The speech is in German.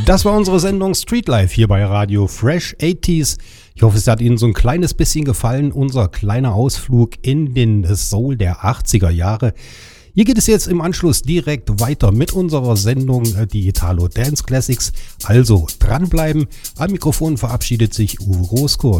Das war unsere Sendung Street Life hier bei Radio Fresh 80s. Ich hoffe, es hat Ihnen so ein kleines bisschen gefallen, unser kleiner Ausflug in den Soul der 80er Jahre. Hier geht es jetzt im Anschluss direkt weiter mit unserer Sendung, die Italo Dance Classics. Also dranbleiben. Am Mikrofon verabschiedet sich Uwe Roskor.